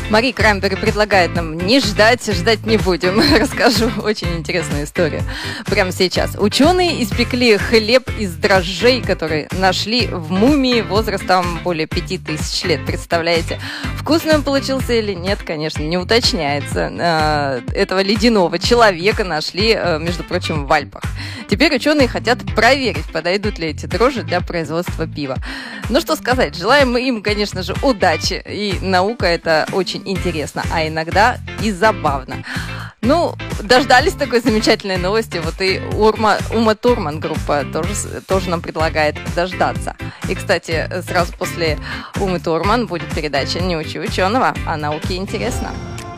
Мари Крамбери предлагает нам не ждать не будем. Расскажу очень интересную историю прямо сейчас. Ученые испекли хлеб из дрожжей, которые нашли в мумии возрастом более 5000 лет. Представляете? Вкусный он получился или нет, конечно, не уточняется. Этого ледяного человека нашли, между прочим, в Альпах. Теперь ученые хотят проверить, подойдут ли эти дрожжи для производства пива. Ну что сказать, желаем мы им, конечно же, удачи. И наука это очень интересно, а иногда и забавно. Ну, дождались такой замечательной новости. Вот и Ума Турман группа тоже нам предлагает дождаться. И, кстати, сразу после Умы Турман будет передача «Не учи ученого», а науке интересно.